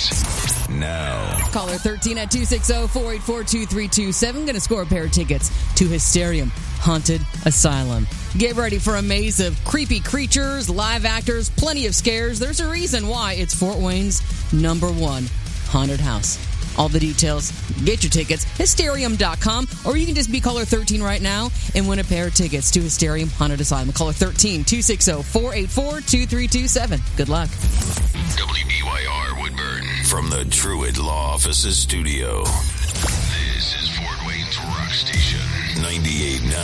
tickets now. Caller 13 at 260-484-2327. Going to score a pair of tickets to Hysterium Haunted Asylum. Get ready for a maze of creepy creatures, live actors, plenty of scares. There's a reason why it's Fort Wayne's #1 haunted house. All the details, get your tickets, Hysterium.com, or you can just be caller 13 right now and win a pair of tickets to Hysterium Haunted Asylum. Caller 13, 260-484-2327. Good luck. WBYR Woodburn from the Truett Law Offices studio. This is Fort Wayne's Rock Station, 98.9.